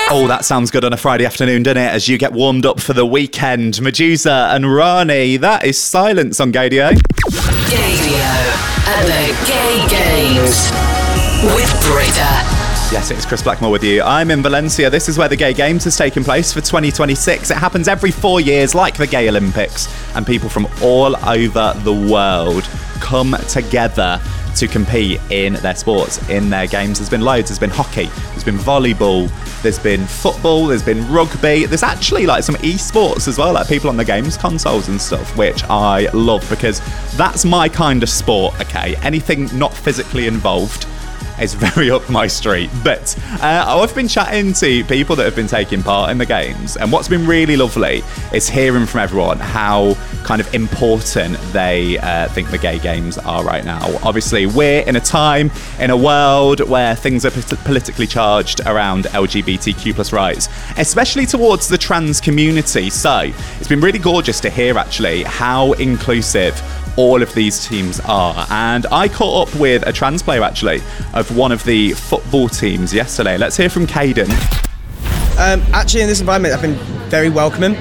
Oh, that sounds good on a Friday afternoon, doesn't it? As you get warmed up for the weekend. Medusa and Rani, that is Silence on Gaydio. Gaydio at the Gay Games with Britta. Yes, it's Chris Blackmore with you. I'm in Valencia. This is where the Gay Games is taking place for 2026. It happens every 4 years, like the Gay Olympics, and people from all over the world come together to compete in their sports, in their games. There's been loads. There's been hockey, there's been volleyball, there's been football, there's been rugby. There's actually like some esports as well, like people on the games consoles and stuff, which I love because that's my kind of sport, okay? Anything not physically involved is very up my street. But I've been chatting to people that have been taking part in the games, and what's been really lovely is hearing from everyone how kind of important they think the Gay Games are right now. Obviously, we're in a time, in a world where things are politically charged around LGBTQ plus rights, especially towards the trans community. So it's been really gorgeous to hear actually how inclusive all of these teams are. And I caught up with a trans player actually of one of the football teams yesterday. Let's hear from Caden. Actually, in this environment, I've been very welcoming.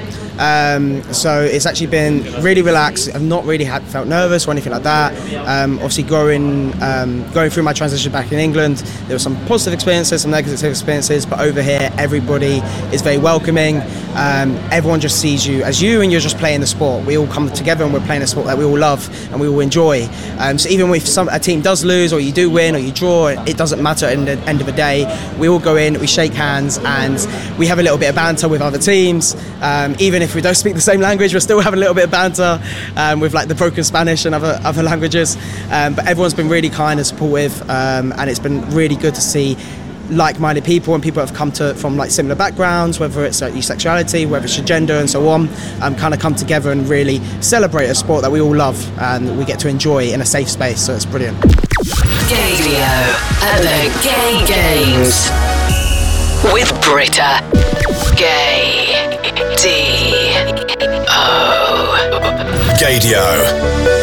So it's actually been really relaxed. I've not really felt nervous or anything like that. Obviously, going through my transition back in England, there were some positive experiences, some negative experiences, but over here, everybody is very welcoming. Everyone just sees you as you, and you're just playing the sport. We all come together and we're playing a sport that we all love and we all enjoy. So even if a team does lose, or you do win, or you draw, it doesn't matter. At the end of the day, we all go in, we shake hands, and we have a little bit of banter with other teams. Even if we don't speak the same language, we're still having a little bit of banter with like the broken Spanish and other languages. But everyone's been really kind and supportive, and it's been really good to see like-minded people and people that have come from like similar backgrounds, whether it's your sexuality, whether it's your gender and so on, kind of come together and really celebrate a sport that we all love and we get to enjoy in a safe space. So it's brilliant. Gaydio at the Gay Games with Britta. Gaydio. Gaydio.